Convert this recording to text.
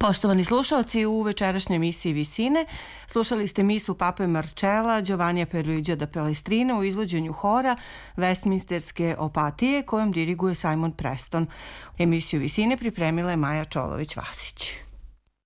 Poštovani slušalci, u večerašnjoj emisiji Visine slušali ste misu Pape Marcella Giovannija Pierluigija da Palestrina u izvođenju hora Westminsterske opatije kojom diriguje Simon Preston. Emisiju Visine pripremila je Maja Čolović-Vasić.